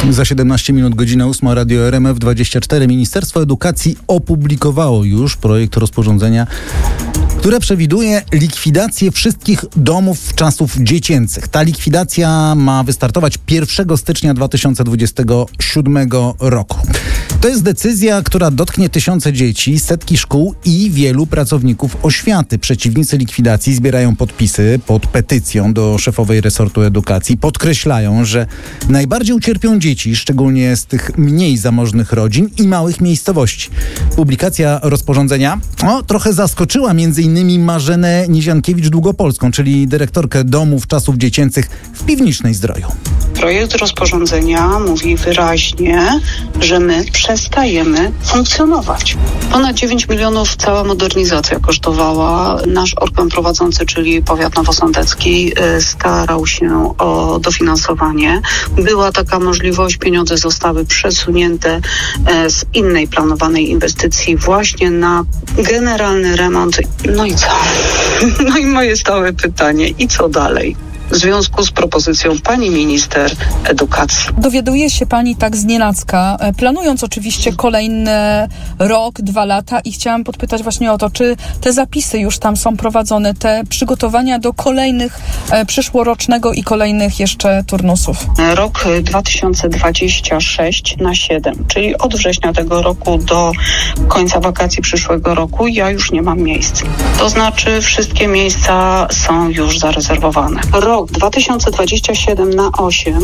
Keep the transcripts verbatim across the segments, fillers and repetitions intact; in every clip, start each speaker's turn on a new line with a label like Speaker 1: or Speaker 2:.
Speaker 1: Za siedemnaście minut, godzina ósma, Radio R M F dwadzieścia cztery. Ministerstwo Edukacji opublikowało już projekt rozporządzenia, które przewiduje likwidację wszystkich domów czasów dziecięcych. Ta likwidacja ma wystartować pierwszego stycznia dwa tysiące dwudziestego siódmego roku. To jest decyzja, która dotknie tysiące dzieci, setki szkół i wielu pracowników oświaty. Przeciwnicy likwidacji zbierają podpisy pod petycją do szefowej resortu edukacji. Podkreślają, że najbardziej ucierpią dzieci, szczególnie z tych mniej zamożnych rodzin i małych miejscowości. Publikacja rozporządzenia o, trochę zaskoczyła między innymi Marzenę Niziankiewicz-Długopolską, czyli dyrektorkę domów czasów dziecięcych w Piwnicznej Zdroju.
Speaker 2: Projekt rozporządzenia mówi wyraźnie, że my przestajemy funkcjonować. Ponad dziewięć milionów cała modernizacja kosztowała. Nasz organ prowadzący, czyli powiat nowosądecki, starał się o dofinansowanie. Była taka możliwość, pieniądze zostały przesunięte z innej planowanej inwestycji właśnie na generalny remont. No i co? No i moje stałe pytanie, i co dalej? W związku z propozycją pani minister edukacji.
Speaker 3: Dowiaduje się pani tak znienacka, planując oczywiście kolejny rok, dwa lata i chciałam podpytać właśnie o to, czy te zapisy już tam są prowadzone, te przygotowania do kolejnych e, przyszłorocznego i kolejnych jeszcze turnusów.
Speaker 2: Rok dwa tysiące dwudziesty szósty na siedem, czyli od września tego roku do końca wakacji przyszłego roku ja już nie mam miejsc. To znaczy wszystkie miejsca są już zarezerwowane. Rok dwa tysiące dwudziesty siódmy na osiem,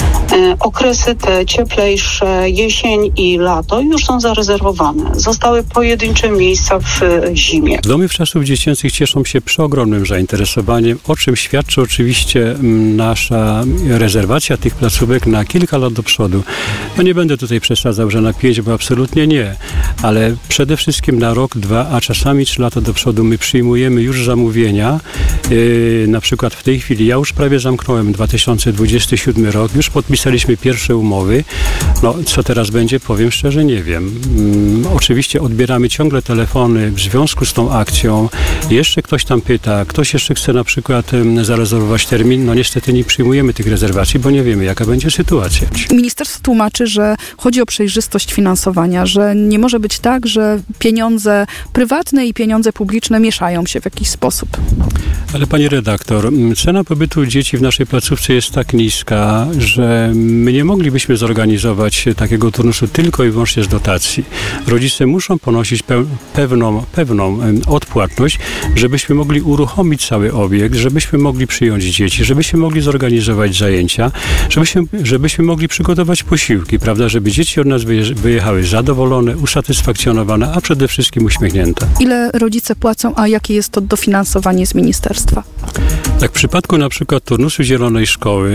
Speaker 2: e, okresy te cieplejsze, jesień i lato już są zarezerwowane. Zostały pojedyncze miejsca w e, zimie.
Speaker 4: Domy czasów dziecięcych cieszą się przeogromnym zainteresowaniem, o czym świadczy oczywiście m, nasza rezerwacja tych placówek na kilka lat do przodu. No nie będę tutaj przesadzał, że na pięć, bo absolutnie nie, ale przede wszystkim na rok, dwa, a czasami trzy lata do przodu my przyjmujemy już zamówienia. Yy, na przykład w tej chwili ja już prawie zamknąłem dwa tysiące dwudziesty siódmy rok, już podpisaliśmy pierwsze umowy. No, co teraz będzie, powiem szczerze, nie wiem. Hmm, oczywiście odbieramy ciągle telefony w związku z tą akcją. Jeszcze ktoś tam pyta, ktoś jeszcze chce na przykład um, zarezerwować termin. No niestety nie przyjmujemy tych rezerwacji, bo nie wiemy, jaka będzie sytuacja.
Speaker 3: Ministerstwo tłumaczy, że chodzi o przejrzystość finansowania, że nie może być tak, że pieniądze prywatne i pieniądze publiczne mieszają się w jakiś sposób.
Speaker 4: Ale pani redaktor, cena pobytu dzieci w naszej placówce jest tak niska, że my nie moglibyśmy zorganizować takiego turnusu tylko i wyłącznie z dotacji. Rodzice muszą ponosić pe- pewną, pewną odpłatność, żebyśmy mogli uruchomić cały obiekt, żebyśmy mogli przyjąć dzieci, żebyśmy mogli zorganizować zajęcia, żebyśmy, żebyśmy mogli przygotować posiłki, prawda, żeby dzieci od nas wyje- wyjechały zadowolone, usatysfakcjonowane, a przede wszystkim uśmiechnięte.
Speaker 3: Ile rodzice płacą, a jakie jest to dofinansowanie z ministerstwa?
Speaker 4: Tak, w przypadku na przykład turnusu Zielonej Szkoły,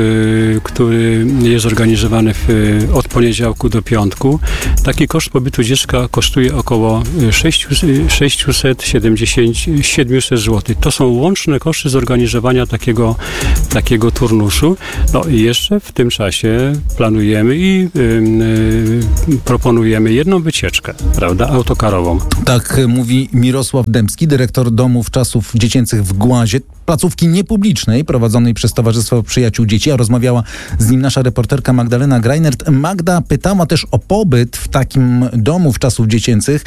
Speaker 4: w, który jest organizowany w, od poniedziałku do piątku, taki koszt pobytu dziecka kosztuje około sześćset siedemset złotych. To są łączne koszty zorganizowania takiego, takiego turnusu. No i jeszcze w tym czasie planujemy i y, y, proponujemy jedną wycieczkę, prawda, autokarową.
Speaker 1: Tak mówi Mirosław Dębski, dyrektor domów czasów dziecięcych w Głazie, placówki niepublicznej prowadzonej przez Towarzystwo Przyjaciół Dzieci, a rozmawiała z nim nasza reporterka Magdalena Greinert. Magda pytała też o pobyt w takim domu w czasów dziecięcych,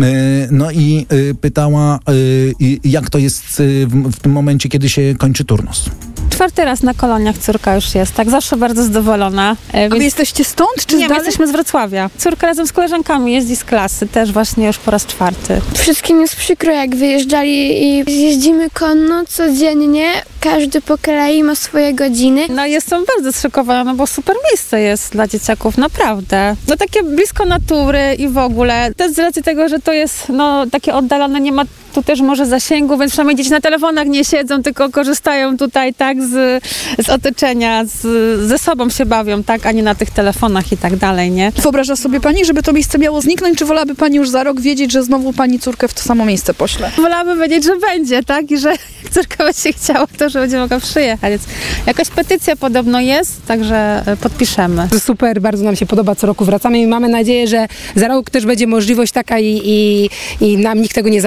Speaker 1: no i pytała, jak to jest w tym momencie, kiedy się kończy turnus.
Speaker 5: Czwarty raz na koloniach córka już jest, tak, zawsze bardzo zadowolona.
Speaker 3: E, A wy jesteście stąd, czy
Speaker 5: nie,
Speaker 3: z
Speaker 5: my jesteśmy z Wrocławia. Córka razem z koleżankami jeździ z klasy, też właśnie już po raz czwarty.
Speaker 6: Wszystkim jest przykro, jak wyjeżdżali i jeździmy konno codziennie, każdy po kolei ma swoje godziny.
Speaker 5: No jestem bardzo zszokowana, no bo super miejsce jest dla dzieciaków, naprawdę. No takie blisko natury i w ogóle, też z racji tego, że to jest no takie oddalone, nie ma tu też może zasięgu, więc przynajmniej dzieci na telefonach nie siedzą, tylko korzystają tutaj tak z, z otoczenia, z, ze sobą się bawią, tak, a nie na tych telefonach i tak dalej, nie?
Speaker 3: Wyobraża sobie pani, żeby to miejsce miało zniknąć, czy wolałaby pani już za rok wiedzieć, że znowu pani córkę w to samo miejsce pośle?
Speaker 5: Wolałabym wiedzieć, że będzie, tak, i że jak córka by się chciała, to że będzie mogła przyjechać. Więc jakaś petycja podobno jest, także podpiszemy.
Speaker 7: Super, bardzo nam się podoba, co roku wracamy i mamy nadzieję, że za rok też będzie możliwość taka i, i, i nam nikt tego nie zabierze, bo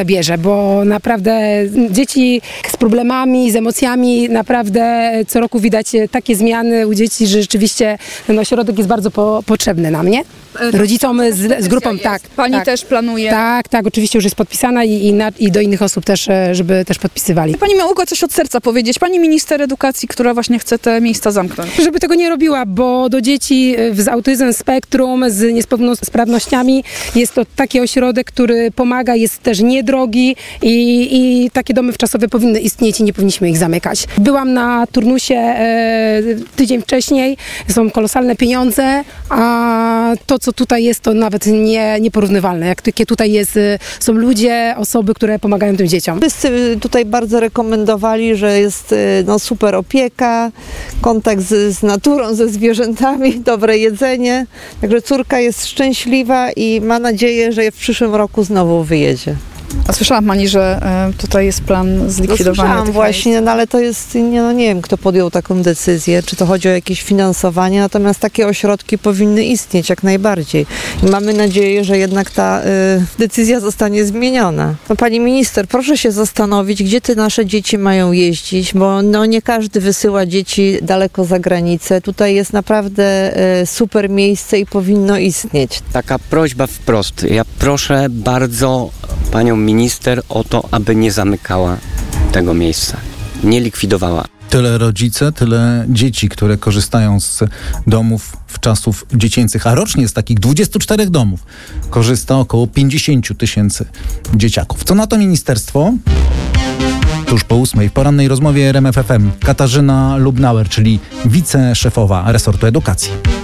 Speaker 7: bo naprawdę dzieci z problemami, z emocjami, naprawdę co roku widać takie zmiany u dzieci, że rzeczywiście ten ośrodek jest bardzo po, potrzebny nam, nie? Rodzicom z, z grupą, tak.
Speaker 3: Pani
Speaker 7: tak.
Speaker 3: też planuje?
Speaker 7: Tak, tak, oczywiście już jest podpisana i, i, na, i do innych osób też, żeby też podpisywali.
Speaker 3: Pani mogła coś od serca powiedzieć. Pani minister edukacji, która właśnie chce te miejsca zamknąć.
Speaker 7: Żeby tego nie robiła, bo do dzieci z autyzmem, spektrum, z niepełnosprawnościami jest to taki ośrodek, który pomaga, jest też niedrogi i, i takie domy wczasowe powinny istnieć i nie powinniśmy ich zamykać. Byłam na turnusie e, tydzień wcześniej, są kolosalne pieniądze, a to, co tutaj jest, to nawet nie, nieporównywalne. Jak takie tutaj jest, są ludzie, osoby, które pomagają tym dzieciom.
Speaker 8: Wszyscy tutaj bardzo rekomendowali, że jest no, super opieka, kontakt z, z naturą, ze zwierzętami, dobre jedzenie. Także córka jest szczęśliwa i ma nadzieję, że w przyszłym roku znowu wyjedzie.
Speaker 3: A słyszała pani, że e, tutaj jest plan zlikwidowania
Speaker 8: no, słyszałam
Speaker 3: tych
Speaker 8: właśnie,
Speaker 3: miejsc?
Speaker 8: no ale to jest, nie, no, nie wiem, kto podjął taką decyzję, czy to chodzi o jakieś finansowanie, natomiast takie ośrodki powinny istnieć jak najbardziej. I mamy nadzieję, że jednak ta y, decyzja zostanie zmieniona. No, pani minister, proszę się zastanowić, gdzie te nasze dzieci mają jeździć, bo no, nie każdy wysyła dzieci daleko za granicę. Tutaj jest naprawdę y, super miejsce i powinno istnieć.
Speaker 9: Taka prośba wprost. Ja proszę bardzo panią minister o to, aby nie zamykała tego miejsca, nie likwidowała.
Speaker 1: Tyle rodzice, tyle dzieci, które korzystają z domów wczasów dziecięcych, a rocznie z takich dwudziestu czterech domów korzysta około pięćdziesiąt tysięcy dzieciaków. Co na to ministerstwo? Tuż po ósmej w porannej rozmowie R M F F M Katarzyna Lubnauer, czyli wiceszefowa resortu edukacji.